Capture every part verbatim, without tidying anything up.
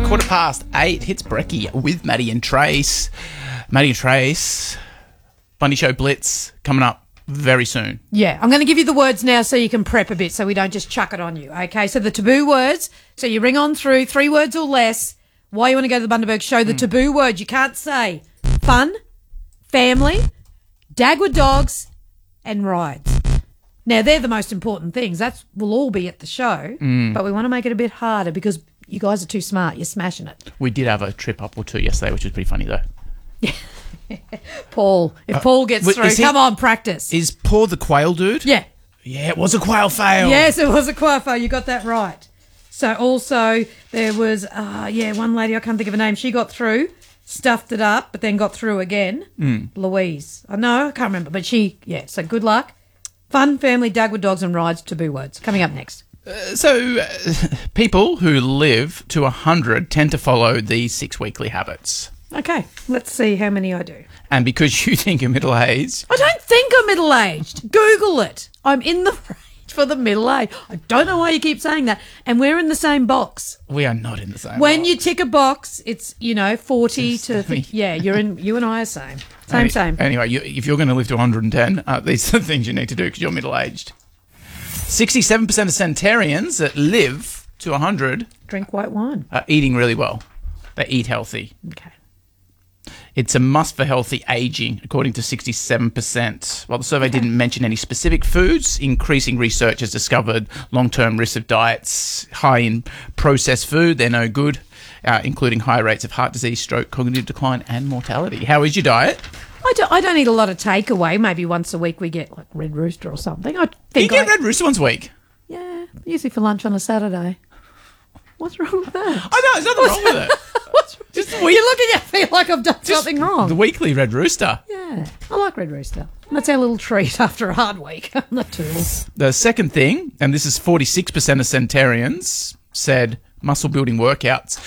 Quarter past eight, hits Brekkie with Maddie and Trace. Maddie and Trace, Bundy Show Blitz coming up very soon. Yeah, I'm going to give you the words now so you can prep a bit so we don't just chuck it on you, okay? So the taboo words, so you ring on through, three words or less, why you want to go to the Bundaberg Show, the mm. taboo words you can't say: fun, family, Dagwood dogs, and rides. Now, they're the most important things. That will all be at the show, mm. but we want to make it a bit harder because you guys are too smart. You're smashing it. We did have a trip up or two yesterday, which was pretty funny, though. Paul, if uh, Paul gets through, he, come on, practice. Is Paul the quail dude? Yeah. Yeah, it was a quail fail. Yes, it was a quail fail. You got that right. So also there was, uh, yeah, one lady, I can't think of her name. She got through, stuffed it up, but then got through again. Mm. Louise. I know, I can't remember, but she, yeah, so good luck. Fun, family, Dagwood dogs and rides, taboo words. Coming up next. Uh, so uh, people who live to one hundred tend to follow these six weekly habits. Okay, let's see how many I do. And because you think you're middle-aged... I don't think I'm middle-aged. Google it. I'm in the range for the middle-aged. I don't know why you keep saying that. And we're in the same box. We are not in the same when box. You tick a box, it's, you know, forty Just, to... I mean, yeah, you're in. You and I are same. Same, Any, same. Anyway, you, if you're going to live to one hundred ten, uh, these are the things you need to do because you're middle-aged. sixty-seven percent of centenarians that live to one hundred... Drink white wine. ...are eating really well. They eat healthy. Okay. It's a must for healthy ageing, according to sixty-seven percent. While the survey okay. didn't mention any specific foods, increasing research has discovered long-term risks of diets high in processed food. They're no good, uh, including high rates of heart disease, stroke, cognitive decline and mortality. How is your diet? I don't, I don't eat a lot of takeaway. Maybe once a week we get like Red Rooster or something. I think you get I, Red Rooster once a week? Yeah, usually for lunch on a Saturday. What's wrong with that? I know, there's nothing wrong with it. What's wrong? Just You're looking at me like I've done Just something wrong. The weekly Red Rooster. Yeah, I like Red Rooster. That's our little treat after a hard week on the tools. The second thing, and this is forty-six percent of centenarians said muscle building workouts.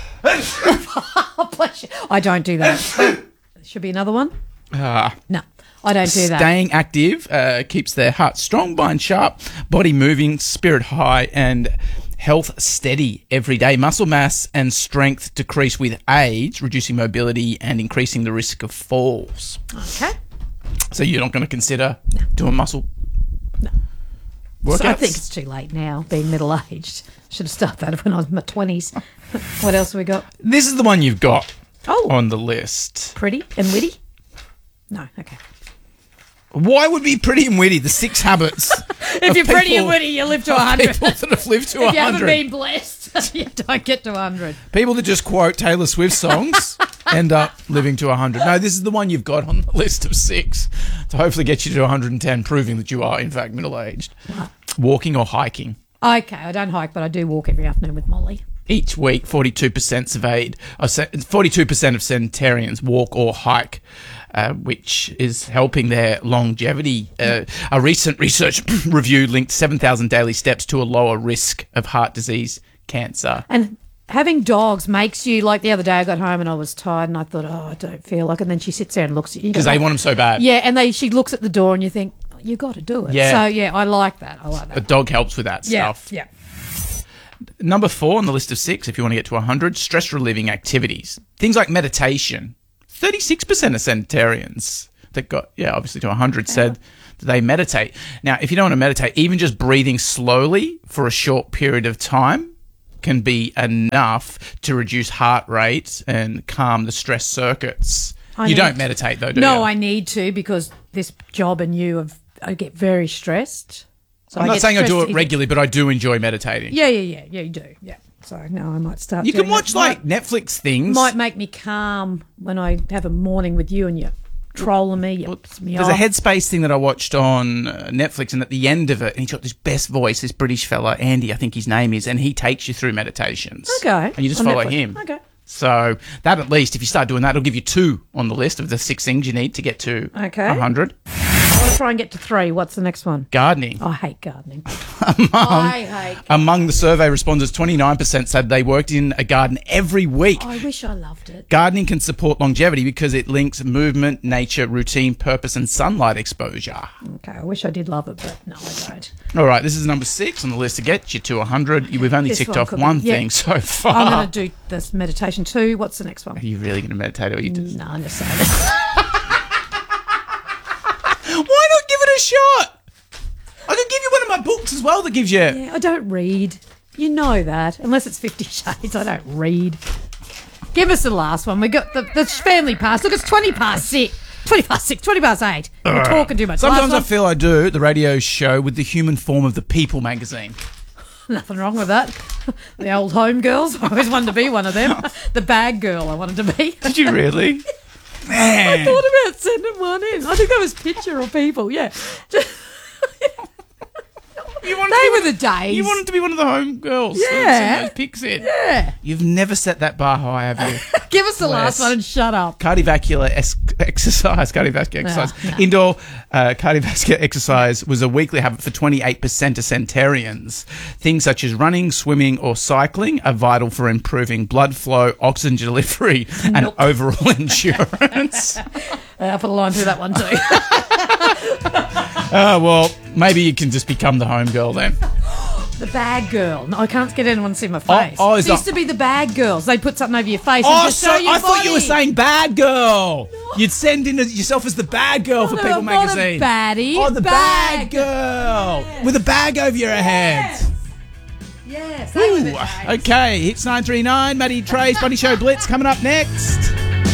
Oh, bless you. I don't do that. Should be another one? Uh, no, I don't do that. Staying active uh, keeps their heart strong, mind sharp, body moving, spirit high, and health steady every day. Muscle mass and strength decrease with age, reducing mobility and increasing the risk of falls. Okay. So you're not going to consider no. doing muscle no. workouts? So I think it's too late now, being middle-aged. Should have started that when I was in my twenties. What else have we got? This is the one you've got oh. on the list. Pretty and witty? No, okay. Why would be pretty and witty? The six habits. If you're pretty and witty, you live to one hundred. People that have lived to if one hundred. You haven't been blessed, you don't get to one hundred. People that just quote Taylor Swift songs end up living to one hundred. No, this is the one you've got on the list of six to hopefully get you to one hundred ten, proving that you are, in fact, middle-aged. What? Walking or hiking. Okay, I don't hike, but I do walk every afternoon with Molly. Each week, forty-two percent surveyed, uh, forty-two percent of centenarians walk or hike, uh, which is helping their longevity. Uh, a recent research review linked seven thousand daily steps to a lower risk of heart disease, cancer. And having dogs makes you, like the other day I got home and I was tired and I thought, oh, I don't feel like it. And then she sits there and looks at you. Because they want them so bad. Yeah, and they she looks at the door and you think, you got to do it. Yeah. So, yeah, I like that. I like that. A dog helps with that yeah, stuff. Yeah. Number four on the list of six, if you want to get to one hundred, stress-relieving activities. Things like meditation. thirty-six percent of centenarians that got, yeah, obviously to one hundred said that they meditate. Now, if you don't want to meditate, even just breathing slowly for a short period of time can be enough to reduce heart rate and calm the stress circuits. I you need, don't meditate, though, do no, you? No, I need to because this job and you, have, I get very stressed. So I'm I not saying I do it either. regularly, but I do enjoy meditating. Yeah, yeah, yeah, yeah, you do. Yeah. So no, I might start. You doing can watch that. like might, Netflix things. Might make me calm when I have a morning with you and you're trolling me. You well, piss me there's off. a Headspace thing that I watched on uh, Netflix, and at the end of it, and he's got this best voice, this British fella, Andy, I think his name is, and he takes you through meditations. Okay. And you just on follow Netflix. him. Okay. So that at least, if you start doing that, it'll give you two on the list of the six things you need to get to okay. one hundred. want to try and get to three. What's the next one? Gardening. I hate gardening. among, I hate among the survey respondents, twenty-nine percent said they worked in a garden every week. I wish I loved it. Gardening can support longevity because it links movement, nature, routine, purpose, and sunlight exposure. Okay, I wish I did love it, but no, I don't. All right, this is number six on the list to get you to one hundred. We've only This ticked one off could be- one yeah. thing so far. I'm going to do this meditation too. What's the next one? Are you really going to meditate or are you just... No, I'm just saying it. Why not give it a shot? I could give you one of my books as well that gives you... Yeah, I don't read. You know that. Unless it's Fifty Shades, I don't read. Give us the last one. We got the, the family pass. Look, it's twenty past six. twenty past six, twenty past eight. We're talking too much. Sometimes Last I one. feel I do the radio show with the human form of the People magazine. Nothing wrong with that. The old home girls. I always wanted to be one of them. The bag girl I wanted to be. Did you really? I Man. thought about sending one in. I think that was Picture or People, yeah. You wanted They to be were one- the days. You wanted to be one of the home girls. Yeah. Send those pics in. Yeah. You've never set that bar high, have you? Give us the Bless. last one and shut up. Cardiovascular es- exercise, cardiovascular exercise, no. indoor uh, cardiovascular exercise was a weekly habit for twenty-eight percent of centenarians. Things such as running, swimming, or cycling are vital for improving blood flow, oxygen delivery, and Nope. overall endurance. Uh, I put a line through that one too. Oh, well, maybe you can just become the home girl then. The bag girl. No, I can't get anyone to see my face. oh, is it used that- to be the bag girls. They'd put something over your face Oh, and just so show your I thought you were body. saying bad girl. You'd send in as- yourself as the bad girl for No, People I'm not a magazine. baddie. Oh, the bad Bag. girl with a bag over your head. Yes, they were the Ooh, days. okay, Hits nine three nine, Matty Trey's Bunny Show Blitz coming up next.